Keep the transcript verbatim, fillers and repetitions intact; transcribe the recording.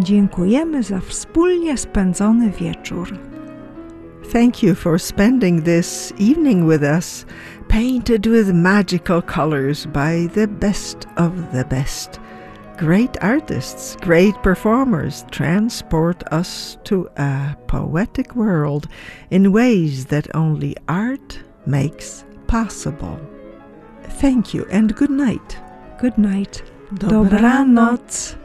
Dziękujemy za wspólnie spędzony wieczór. Thank you for spending this evening with us, painted with magical colors by the best of the best. Great artists, great performers transport us to a poetic world in ways that only art makes possible. Thank you and good night. Good night. Dobranoc.